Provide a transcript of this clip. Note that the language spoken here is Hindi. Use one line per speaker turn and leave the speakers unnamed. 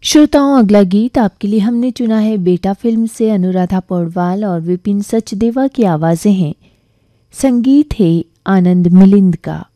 श्रोताओं, अगला गीत आपके लिए हमने चुना है बेटा फिल्म से। अनुराधा पौडवाल और विपिन सचदेवा की आवाज़ें हैं। संगीत है आनंद मिलिंद का।